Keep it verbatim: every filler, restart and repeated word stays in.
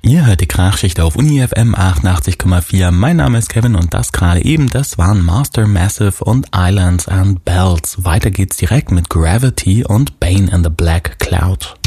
Ihr hört die Krachschicht auf Uni F M achtundachtzig Komma vier. Mein Name ist Kevin und das gerade eben, das waren Master Massive und Islands and Bells. Weiter geht's direkt mit Gravity und Bane in the Black Cloud.